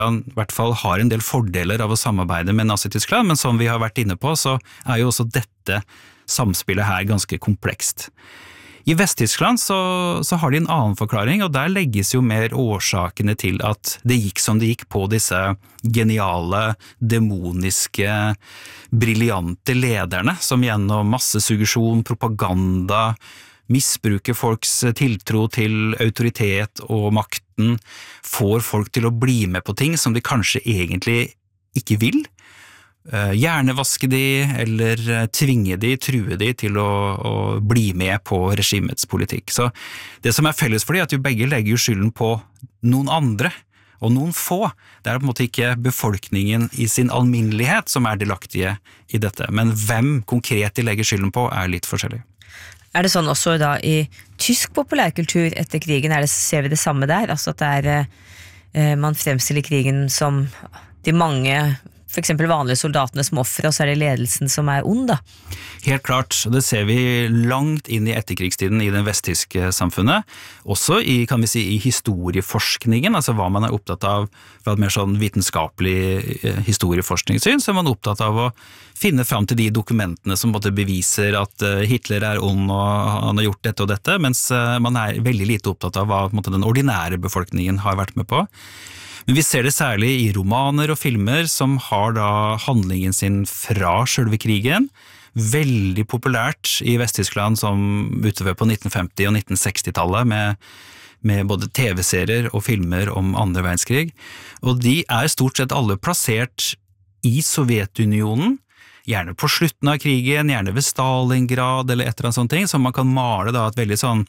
i hvert fall har en del fordeler av å samarbeide med Nazi-Tyskland, men som vi har vært inne på, så jo også dette samspillet her ganske komplekst. I Vest-Tyskland så har de en annen forklaring, og der legges jo mer årsakene til at det gikk som det gikk på disse geniale, demoniske, briljante lederne, som gjennom massesuggesjon, propaganda, misbruker folks tiltro til autoritet og makten, får folk til å bli med på ting som de kanskje egentlig ikke vil, hjernevaske de, eller tvinge de, true de til å bli med på regimets politikk. Så det som felles for de, at jo begge legger skylden på noen andre, og noen få. Det på en måte ikke befolkningen i sin alminnelighet som delaktige i dette, men hvem konkret de legger skylden på litt forskjellig. Det sånn også da i tysk populærkultur etter krigen, ser vi det samme der? Altså at man fremstiller krigen som de mange, for eksempel vanlige soldatene som offer, og så det ledelsen som ond da? Helt klart, det ser vi langt inn i etterkrigstiden i den vesttyske samfunnet, også kan vi si, i historieforskningen, altså hva man opptatt av fra et mer sånn vitenskapelig historieforskningssyn, så man opptatt av å finne fram til de dokumentene som beviser at Hitler ond og han har gjort dette og dette, mens man veldig lite opptatt av hva den ordinære befolkningen har vært med på. Men vi ser det særlig i romaner og filmer som har da handlingen sin fra selve krigen, veldig populært i Vest-Tyskland som utover på 1950- og 1960-tallet med både TV-serier og filmer om andre verdenskrig. Og de stort sett alle plassert i Sovjetunionen, gjerne på slutten av krigen, gjerne ved Stalingrad eller et eller annet sånt ting, så man kan male da et veldig sånn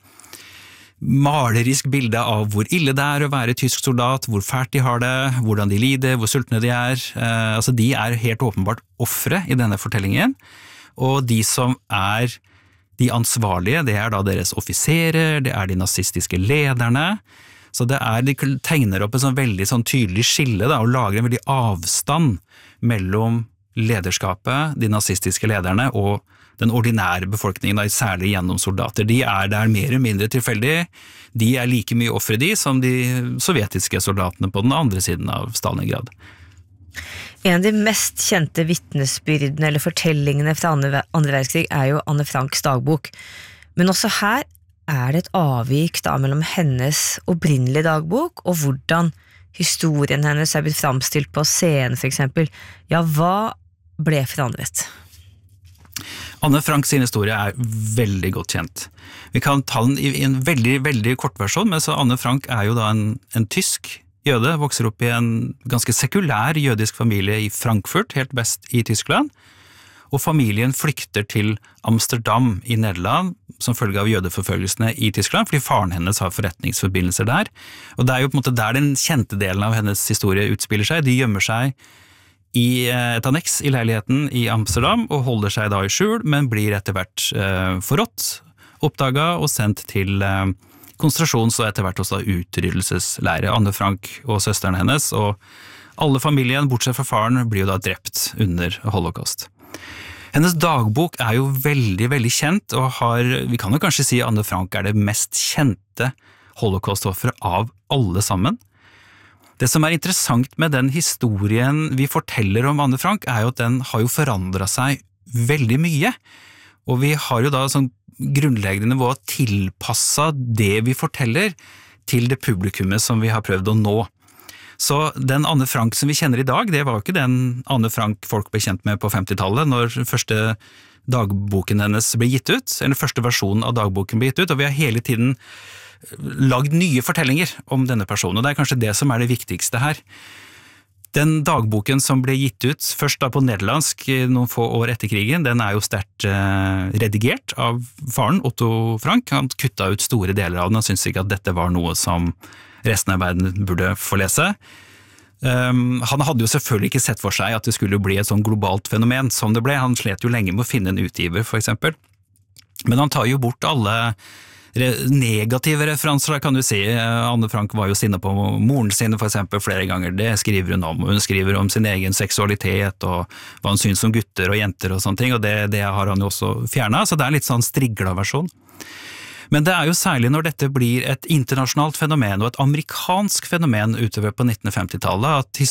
malerisk bilde av hvor ille det å være tysk soldat, hvor fælt de har det, hvordan de lider, hvor sultne de altså de helt åpenbart offre i denne fortellingen, og de som de ansvarlige, det da deres offiserer, det de nazistiske lederne, så de tegner opp et sånn veldig sånn tydelig skille da, og lager en veldig avstand mellom lederskapet, de nazistiske lederne, og den ordinære befolkningen, særlig gjennom soldater. De der mer eller mindre tilfeldig. De like mye ofre som de sovjetiske soldatene på den andre siden av Stalingrad. En av de mest kjente vittnesbyrdene eller fortellingene fra andre verdenskrig jo Anne Franks dagbok. Men også her det et avvik da mellom hennes opprinnelige dagbok og hvordan historien hennes blitt framstilt på scenen for eksempel. Ja, hva ble forandret? Anne Frank sin historie veldig godt kjent. Vi kan ta den i en veldig, veldig kort versjon, men så Anne Frank jo da en tysk jøde, vokser opp i en ganske sekulær jødisk familie i Frankfurt, helt best i Tyskland, og familien flykter til Amsterdam i Nederland som følge av jødeforfølgelsene i Tyskland, fordi faren hennes har forretningsforbindelser der, og det jo på en måte der den kjente delen av hennes historie utspiller seg. De gjemmer seg i et anneks i leiligheten i Amsterdam og holder seg da i skjul, men blir etter hvert forrådt, oppdaget og sendt til konsentrasjons- og etter hvert også utryddelsesleire. Anne Frank og søsteren hennes og alle familien, bortsett fra faren, blir jo da drept under holocaust. Hennes dagbok jo veldig, veldig kjent, og vi kan jo kanskje si Anne Frank det mest kjente holocaust-offeret av alle sammen. Det som interessant med den historien vi forteller om Anne Frank jo at den har jo forandret seg veldig mye, og vi har jo da sånn grunnleggende nivå tilpasset det vi forteller til det publikummet som vi har prøvd å nå. Så den Anne Frank som vi kjenner i dag, det var jo ikke den Anne Frank folk ble kjent med på 50-tallet, når første dagboken hennes ble gitt ut, eller første versjonen av dagboken ble gitt ut, og vi har hele tiden lagd nye fortellinger om denne personen, og det kanskje det som det viktigste her. Den dagboken som ble gitt ut, først da på nederlandsk noen få år etter krigen, den jo sterkt redigert av faren, Otto Frank. Han kuttet ut store deler av den, og syntes ikke at dette var noe som resten av verden burde få lese. Han hadde jo selvfølgelig ikke sett for seg at det skulle bli et sånn globalt fenomen som det ble. Han slet jo lenge med å finne en utgiver, for eksempel. Men han tar jo bort alle negative referanser, kan du si. Anne Frank var jo sinne på moren sin for eksempel flere ganger, det skriver hun om, og hun skriver om sin egen seksualitet og hva hun synes om gutter og jenter og sånne ting, og det har han jo også fjernet, så det litt sånn strigla versjon. Men det jo særlig når dette blir et internasjonalt fenomen og et amerikansk fenomen utover på 1950-tallet, at